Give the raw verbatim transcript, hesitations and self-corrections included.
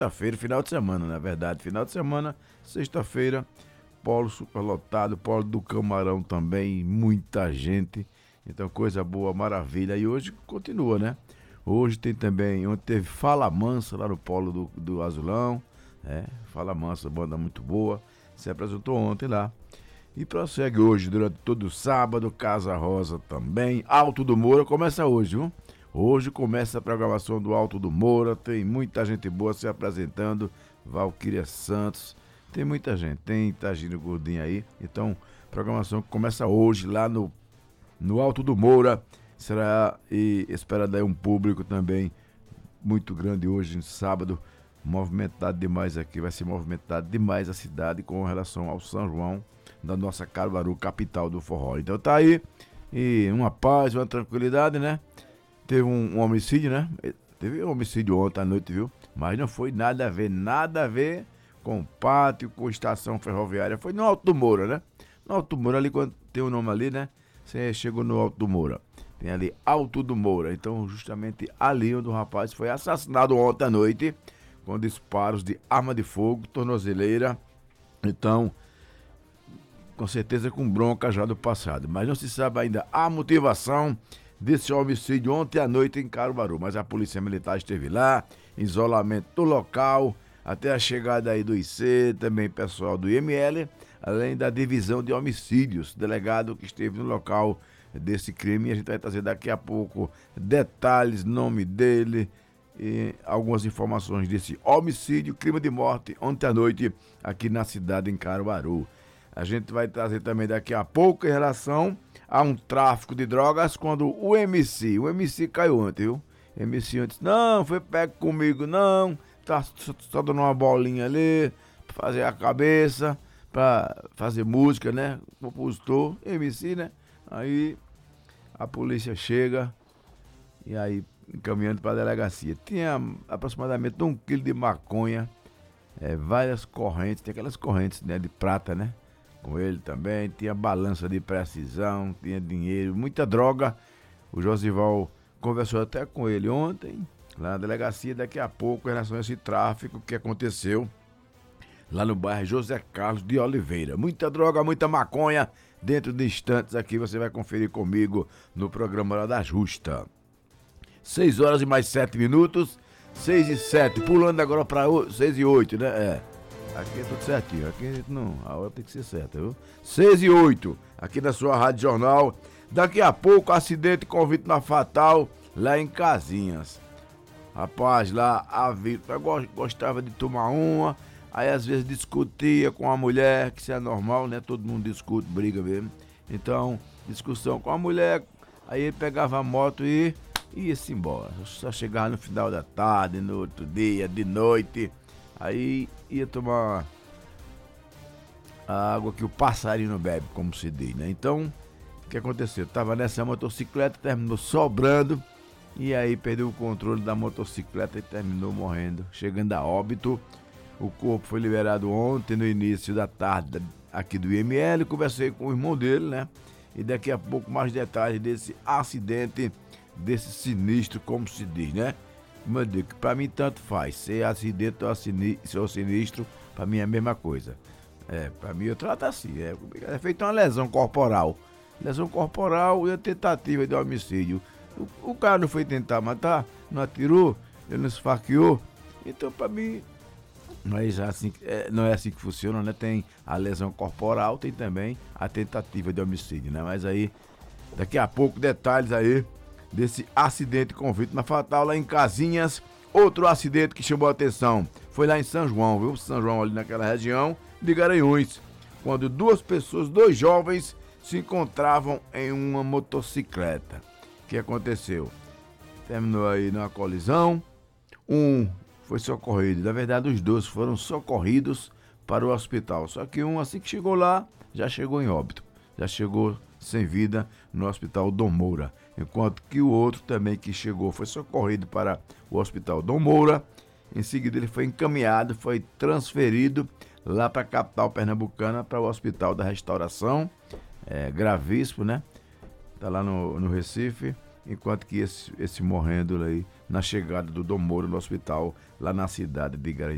Sexta-feira, final de semana, na verdade. Final de semana, sexta-feira, polo superlotado, polo do Camarão também, muita gente. Então, coisa boa, maravilha. E hoje continua, né? Hoje tem também, ontem teve Fala Mansa lá no polo do, do Azulão. É, Fala Mansa, banda muito boa. Se apresentou ontem lá. E prossegue hoje, durante todo o sábado, Casa Rosa também. Alto do Moura começa hoje, viu? Hoje começa a programação do Alto do Moura, tem muita gente boa se apresentando, Valquíria Santos, tem muita gente, tem Tagino Gordinho aí, então programação que começa hoje lá no, no Alto do Moura, será e espera daí um público também muito grande hoje, sábado, movimentado demais aqui, vai ser movimentado demais a cidade com relação ao São João da nossa Caruaru, capital do forró. Então tá aí, e uma paz, uma tranquilidade, né? Teve um, um homicídio, né? Teve um homicídio ontem à noite, viu? Mas não foi nada a ver, nada a ver com o pátio, com a estação ferroviária. Foi no Alto do Moura, né? No Alto do Moura, ali quando tem o nome ali, né? Você chegou no Alto do Moura. Tem ali Alto do Moura. Então, justamente ali onde o rapaz foi assassinado ontem à noite, com disparos de arma de fogo, tornozeleira. Então, com certeza com bronca já do passado. Mas não se sabe ainda a motivação desse homicídio ontem à noite em Caruaru, mas a polícia militar esteve lá, isolamento do local, até a chegada aí do I C, também pessoal do I M L, além da divisão de homicídios, delegado que esteve no local desse crime, e a gente vai trazer daqui a pouco detalhes, nome dele e algumas informações desse homicídio, crime de morte ontem à noite aqui na cidade em Caruaru. A gente vai trazer também daqui a pouco em relação a um tráfico de drogas quando o M C, o M C caiu ontem, viu? O M C antes, não, foi pego comigo, não, tá só, só dando uma bolinha ali, pra fazer a cabeça, pra fazer música, né? Compositor, M C, né? Aí a polícia chega e aí encaminhando pra delegacia. Tinha aproximadamente um quilo de maconha, é, várias correntes, tem aquelas correntes, né, de prata, né? Com ele também, tinha balança de precisão, tinha dinheiro, muita droga. O Josival conversou até com ele ontem, lá na delegacia, daqui a pouco, em relação a esse tráfico que aconteceu lá no bairro José Carlos de Oliveira. Muita droga, muita maconha, dentro de instantes aqui você vai conferir comigo no programa Hora da Justa. seis horas e mais sete minutos, seis e sete, pulando agora para seis e oito, né? É. Aqui é tudo certinho, aqui não, a hora tem que ser certa, viu? seis e oito, aqui na sua Rádio Jornal. Daqui a pouco, acidente com vítima fatal lá em Casinhas. Rapaz, lá a vítima gostava de tomar uma, aí às vezes discutia com a mulher, que isso é normal, né? Todo mundo discute, briga mesmo. Então, discussão com a mulher, aí ele pegava a moto e ia-se embora. Só chegava no final da tarde, no outro dia, de noite. Aí ia tomar a água que o passarinho bebe, como se diz, né? Então, o que aconteceu? Tava nessa motocicleta, terminou sobrando, e aí perdeu o controle da motocicleta e terminou morrendo, chegando a óbito. O corpo foi liberado ontem, no início da tarde, aqui do I M L. Conversei com o irmão dele, né? E daqui a pouco mais detalhes desse acidente, desse sinistro, como se diz, né? Como eu digo, pra mim tanto faz, ser acidente ou sinistro, sinistro, pra mim é a mesma coisa. É, pra mim eu trato assim, é, é feito uma lesão corporal. Lesão corporal e a tentativa de homicídio. O, o cara não foi tentar matar, não atirou, ele não esfaqueou. Então pra mim, não é, assim, é, não é assim que funciona, né? Tem a lesão corporal, tem também a tentativa de homicídio, né? Mas aí, daqui a pouco, detalhes aí desse acidente com vítima fatal lá em Casinhas. Outro acidente que chamou a atenção foi lá em São João, viu? São João ali naquela região de Garanhuns, quando duas pessoas, dois jovens, se encontravam em uma motocicleta. O que aconteceu? Terminou aí numa colisão, um foi socorrido, na verdade os dois foram socorridos para o hospital, só que um assim que chegou lá, já chegou em óbito, já chegou sem vida no Hospital Dom Moura, enquanto que o outro também que chegou foi socorrido para o Hospital Dom Moura. Em seguida ele foi encaminhado, foi transferido lá para a capital pernambucana, para o Hospital da Restauração, é, gravíssimo, né? Tá lá no, no Recife, enquanto que esse, esse morrendo aí na chegada do Dom Moura no hospital, lá na cidade de Garanhuns.